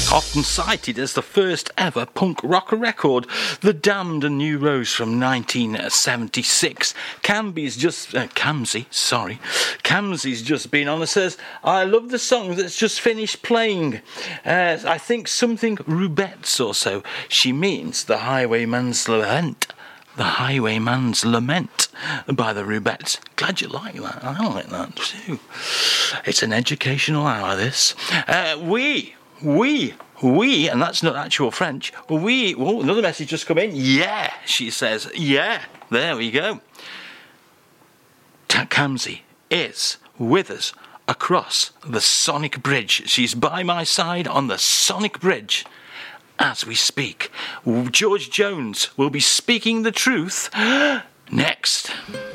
Often cited as the first ever punk rocker record, The Damned and New Rose from 1976. Kamsi's just been on and says, I love the song that's just finished playing. I think something Rubettes or so. She means The Highwayman's Lament. The Highwayman's Lament by the Rubettes. Glad you like that. I like that too. It's an educational hour, this. We, and that's not actual French. Another message just come in. Yeah, she says. Yeah, there we go. Kamsi is with us across the Sonic Bridge. She's by my side on the Sonic Bridge as we speak. George Jones will be speaking the truth next.